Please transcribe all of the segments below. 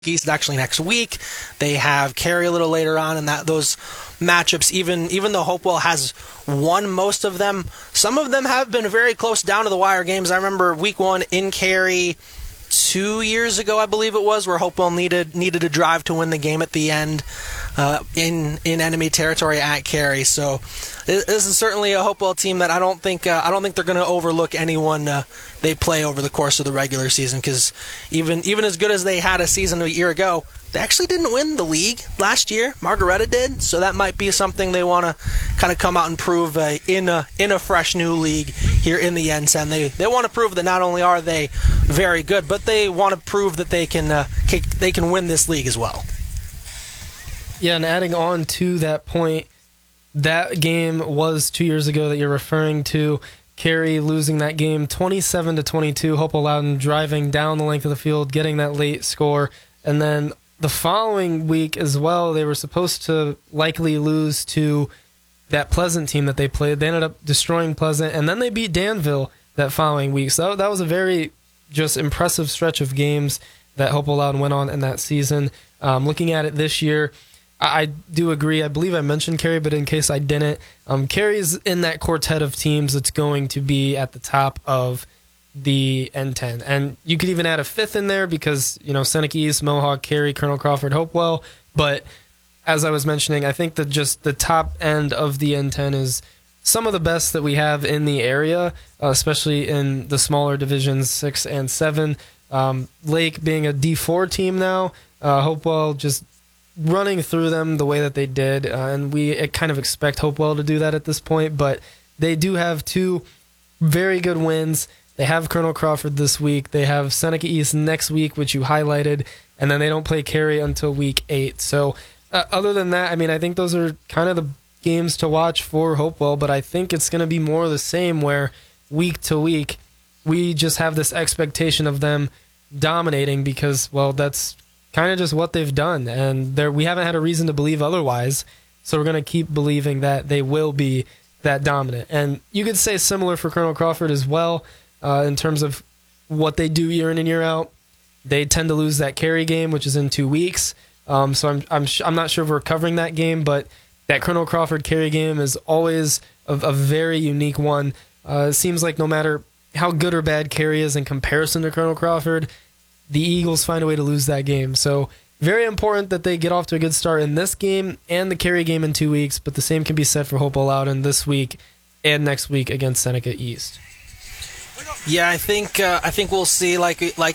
East actually next week. They have Cary a little later on, and those matchups, even though Hopewell has won most of them, some of them have been very close down to the wire games. I remember week 1 in Cary 2 years ago, I believe it was, where Hopewell needed a drive to win the game at the end in enemy territory at Cary. So this is certainly a Hopewell team that I don't think they're going to overlook anyone they play over the course of the regular season, because even as good as they had a season a year ago, they actually didn't win the league last year. Margaretta did, so that might be something they want to kind of come out and prove in a fresh new league here in the NSEN. They want to prove that not only are they very good, but they want to prove that they can win this league as well. Yeah, and adding on to that point, that game was 2 years ago that you're referring to. Cary losing that game 27-22. Hopewell Loudon driving down the length of the field, getting that late score, and then the following week as well, they were supposed to likely lose to that Pleasant team that they played. They ended up destroying Pleasant, and then they beat Danville that following week. So that was a very just impressive stretch of games that Hopewell Loudon went on in that season. Looking at it this year, I do agree. I believe I mentioned Cary, but in case I didn't, Cary's in that quartet of teams that's going to be at the top of the N10. And you could even add a fifth in there because, Seneca East, Mohawk, Cary, Colonel Crawford, Hopewell. But as I was mentioning, I think that just the top end of the N10 is some of the best that we have in the area, especially in the smaller divisions 6 and 7. Lake being a D4 team now, Hopewell just running through them the way that they did, and we kind of expect Hopewell to do that at this point, but they do have 2 very good wins. They have Colonel Crawford this week. They have Seneca East next week, which you highlighted, and then they don't play Cary until week 8. So other than that, I think those are kind of the games to watch for Hopewell, but I think it's going to be more of the same where week to week we just have this expectation of them dominating because, well, that's kind of just what they've done, and we haven't had a reason to believe otherwise, so we're going to keep believing that they will be that dominant. And you could say similar for Colonel Crawford as well, in terms of what they do year in and year out. They tend to lose that Cary game, which is in 2 weeks, so I'm not sure if we're covering that game, but that Colonel Crawford Cary game is always a very unique one. It seems like no matter how good or bad Cary is in comparison to Colonel Crawford, the Eagles find a way to lose that game. So very important that they get off to a good start in this game and the Cary game in 2 weeks, but the same can be said for Hopewell Loudon this week and next week against Seneca East. Yeah, I think we'll see. I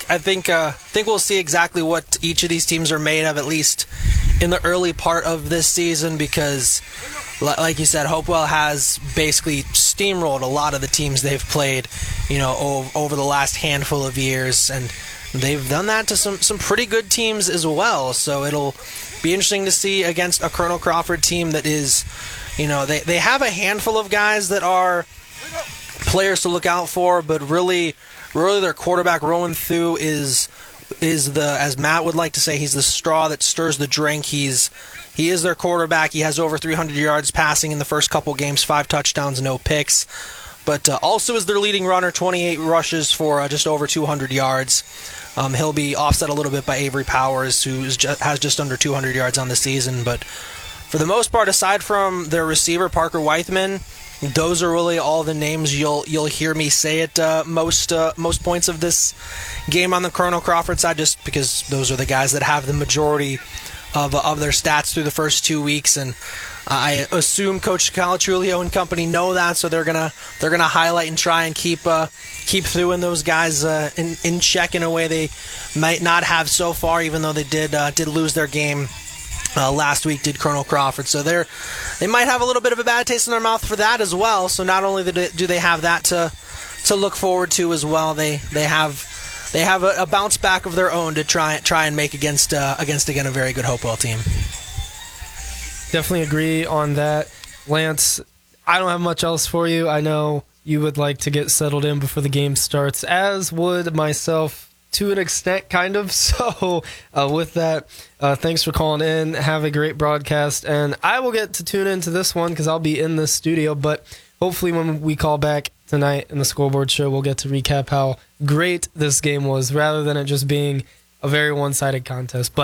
think we'll see exactly what each of these teams are made of, at least in the early part of this season, because, like you said, Hopewell has basically steamrolled a lot of the teams they've played, over the last handful of years, and they've done that to some pretty good teams as well. So it'll be interesting to see against a Colonel Crawford team that is, they have a handful of guys that are players to look out for, but really their quarterback Rowan Thu is the, as Matt would like to say, he's the straw that stirs the drink. He is their quarterback. He has over 300 yards passing in the first couple games, 5 touchdowns, no picks. But also is their leading runner, 28 rushes for just over 200 yards. He'll be offset a little bit by Avery Powers, who has just under 200 yards on the season. But for the most part, aside from their receiver, Parker Weithman, those are really all the names you'll hear me say at most points of this game on the Colonel Crawford side, just because those are the guys that have the majority of their stats through the first 2 weeks, and I assume Coach Calatrulio and company know that, so they're gonna highlight and try and keep throwing those guys in check in a way they might not have so far, even though they did lose their game last week, did Colonel Crawford. So they might have a little bit of a bad taste in their mouth for that as well. So not only do they have that to look forward to as well, they have a bounce back of their own to try and make against again a very good Hopewell team. Definitely agree on that, Lance. I don't have much else for you. I know you would like to get settled in before the game starts, as would myself to an extent, kind of. So with that, thanks for calling in. Have a great broadcast, and I will get to tune into this one because I'll be in the studio, but hopefully when we call back tonight in the scoreboard show, we'll get to recap how great this game was, rather than it just being a a very one-sided contest. But